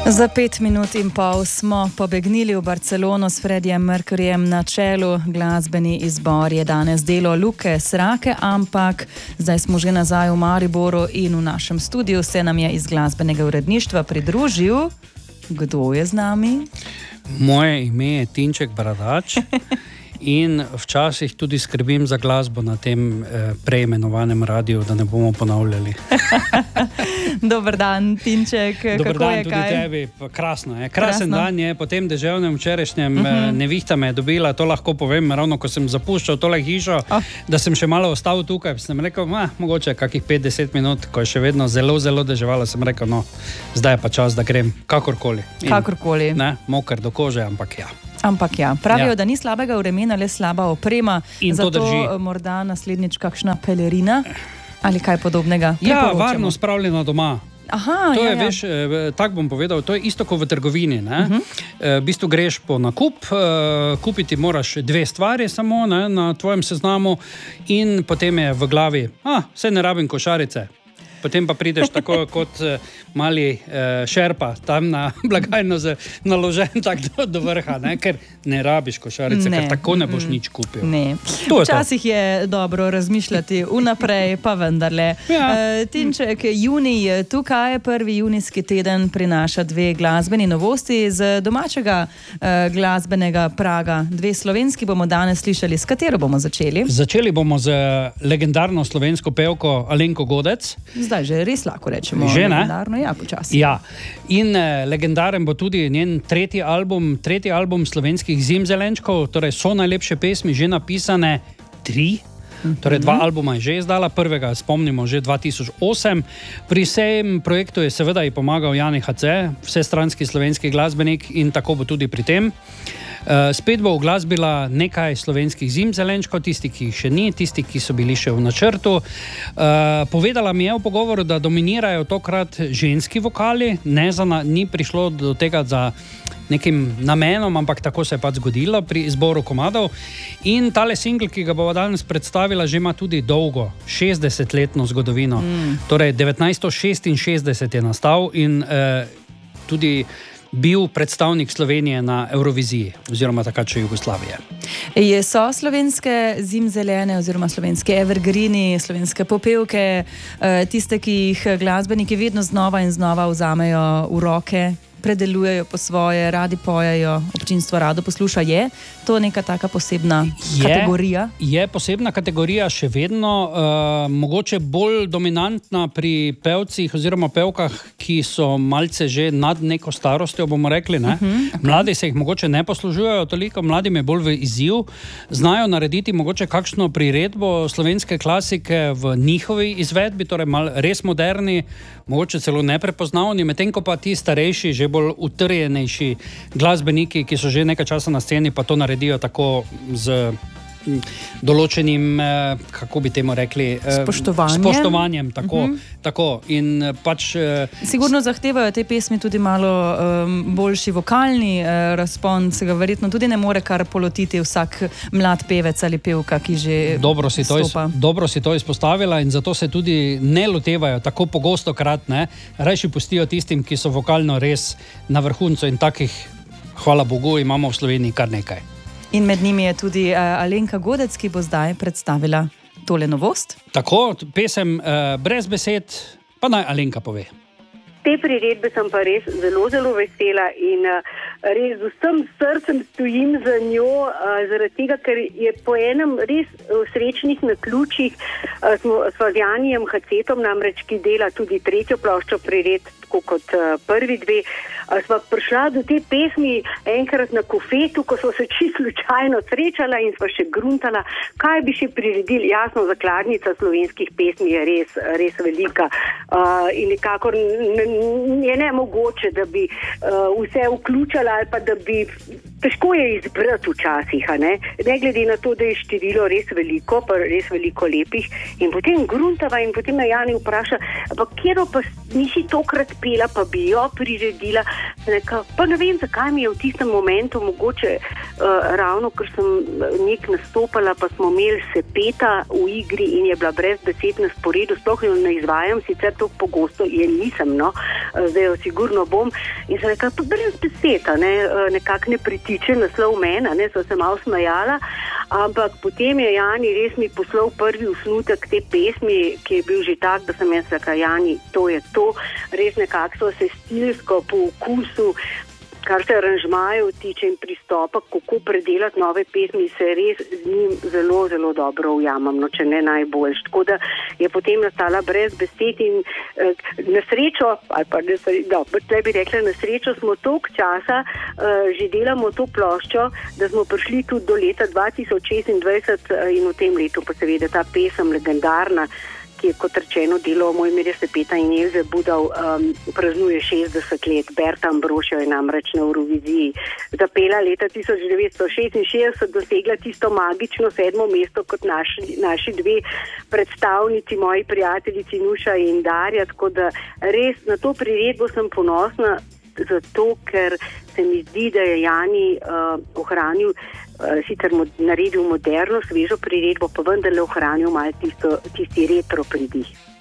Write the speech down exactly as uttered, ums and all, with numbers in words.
Za pet minut in pol smo pobegnili v Barcelono s Freddiem Mercuryjem na čelu. Glasbeni izbor je danes delo Luke Srake, ampak zdaj smo že nazaj v Mariboru in v našem studiu se nam je iz glasbenega uredništva pridružil. Kdo je z nami? Moje ime je Tinček Bradač in včasih tudi skrbim za glasbo na tem eh, preimenovanem radiju, da ne bomo ponavljali. Dober dan, Tinček. Dober Kako dan je, tudi kaj? tebi. Krasno je. Krasen Krasno. dan je po tem deževnem včerajšnjem. Uh-huh. Nevihta me je dobila, to lahko povem, ravno ko sem zapuščal tole hišo, oh. da sem še malo ostal tukaj. Sem rekel, ma, mogoče kakih pet do deset minut, ko je še vedno zelo, zelo deževalo, sem rekel, no, zdaj je pa čas, da grem kakorkoli. In, Kakorkoli. Ne, moker do kože, ampak ja. Ampak ja, pravijo, Ja. da ni slabega vremena, le slaba oprema. In to Zato drži. eh, morda naslednjič kakšna pelerina ali kaj podobnega. Ja, priporočamo. varno spravljeno doma. Aha, To ja, je, ja. veš, eh, tako bom povedal, to je isto kot v trgovini. Ne? Mhm. Eh, V bistvu greš po nakup, eh, kupiti moraš dve stvari samo ne, na tvojem seznamu in potem je v glavi, a, saj ne rabim košarice. Potem pa prideš tako kot eh, mali eh, šerpa tam na blagajno z naložen tak do, do vrha, ne? Ker ne rabiš košarice, Ne, ker tako ne boš mm, nič kupil. Ne. To je to. Včasih je dobro razmišljati vnaprej, pa vendarle. Ja. Uh, Tinček, junij je tukaj, prvi junijski teden prinaša dve glasbeni novosti z domačega uh, glasbenega praga. Dve slovenski bomo danes slišali. S katero bomo začeli? Začeli bomo z legendarno slovensko pevko Alenko Godec. Zdaj že res lahko rečemo. Že, ne? Legendarno, ja, počasi. Ja, in eh, legendaren bo tudi njen tretji album, tretji album slovenskih zimzelenčkov, torej so najlepše pesmi že napisane tri. Torej, dva albuma je že izdala, prvega spomnimo že dva tisoč osem. Pri vsem projektu je seveda ji pomagal Jani há cé, vsestranski slovenski glasbenik, in tako bo tudi pri tem. Uh, spet bo uglasbila nekaj slovenskih zimzelenčkov, tisti, ki jih še ni, tisti, ki so bili še v načrtu. Uh, povedala mi je v pogovoru, da dominirajo tokrat ženski vokali, ne za na, ni prišlo do tega za nekim namenom, ampak tako se je pač zgodilo pri izboru komadov. In tale singl, ki ga bo danes predstavila, že ima tudi dolgo, šestdesetletno zgodovino. Mm. Torej, devetnajststo šestinšestdeset je nastal in uh, tudi bil predstavnik Slovenije na Euroviziji, oziroma takrat še Jugoslavije. Je, so slovenske zimzelene oziroma slovenske evergreeni, slovenske popevke, eh, tiste, ki jih glasbeniki vedno znova in znova vzamejo v roke, predelujejo po svoje, radi pojejo, občinstvo rado posluša. Je to neka taka posebna Je, kategorija? je posebna kategorija še vedno, uh, mogoče bolj dominantna pri pevcih oziroma pevkah, ki so malce že nad neko starostjo, bomo rekli. Ne? Uh-huh, okay. Mladi se jih mogoče ne poslužujejo toliko, mladim je bolj v izziv. Znajo narediti mogoče kakšno priredbo slovenske klasike v njihovi izvedbi, torej mal res moderni, mogoče celo neprepoznavni, medtem ko pa ti starejši, že bolj utrjenejši glasbeniki, ki so že nekaj časa na sceni, pa to naredijo tako z določenim, kako bi temu rekli, spoštovanjem. spoštovanjem tako, uh-huh. tako. In pač sigurno zahtevajo te pesmi tudi malo um, boljši vokalni uh, razpon, se ga verjetno tudi ne more kar polotiti vsak mlad pevec ali pevka, ki že dobro si, to, stopa. dobro si to izpostavila in zato se tudi ne lotevajo tako pogosto krat, ne, rajši pustijo tistim, ki so vokalno res na vrhuncu, in takih, hvala Bogu, imamo v Sloveniji kar nekaj. In med njimi je tudi uh, Alenka Godec, ki bo zdaj predstavila tole novost. Tako, pesem uh, brez besed, pa naj Alenka pove. Te priredbe sem pa res zelo, zelo vesela in uh, res z vsem srcem stojim za njo, uh, zaradi tega, ker je po enem res uh, srečnih naključjih uh, smo s Janijem há cétom, namreč ki dela tudi tretjo ploščo prired, tako kot uh, prvi dve, uh, sva prišla do te pesmi enkrat na kofetu, ko so se čisto slučajno srečala in sva še gruntala, kaj bi še priredili. Jasno, zakladnica slovenskih pesmi je res, res velika uh, in nekako je nemogoče, da bi uh, vse vključala ali pa da bi Težko je izbrati včasih, a ne? Ne glede na to, da je število res veliko, pa res veliko lepih. In potem gruntava in potem me Jani vpraša, pa kjero pa nisi tokrat pela, pa bi jo priredila. Neka, pa ne vem, zakaj mi je v tistem momentu mogoče uh, ravno, ker sem nek nastopala, pa smo imeli sepeta v igri in je bila brez besed na sporedu, sploh jo ne izvajam, sicer to pogosto je nisem, no, zdaj jo sigurno bom. In sem rekla, pa brez beseda, ne, nekak ne pritiče naslov mena, ne, so se malo smajala, ampak potem je Jani res mi poslal prvi osnutek te pesmi, ki je bil že tak, da sem jaz rekla, Jani, to je to, res nekako so se stilsko po okusu, kar se aranžmajev tiče in pristopa, kako predelati nove pesmi, se res z njim zelo, zelo dobro ujamem, no, če ne najboljš. Tako da je potem nastala brez besed in eh, na srečo, ali pa ne, no, bi rekla, na srečo smo toliko časa eh, že delamo to ploščo, da smo prišli tudi do leta dva tisoč šestindvajset eh, in v tem letu pa seveda ta pesem legendarna, ki je kot rečeno delo Mojmirja Sepeta in Elze Budov, um, praznuje šestdeset let. Berta Ambrožjo je namreč na Euroviziji zapela leta tisoč devetsto šestinšestdeset, dosegla tisto magično sedmo mesto kot naši, naši dve predstavnici, moji prijateljici Nuša in Darja, tako da res na to priredbo sem ponosna, zato ker se mi zdi, da je Jani uh, ohranil, uh, sicer mod, naredil moderno, svežo priredbo, pa vendarle ohranil malo tisto, tisti retro pridih.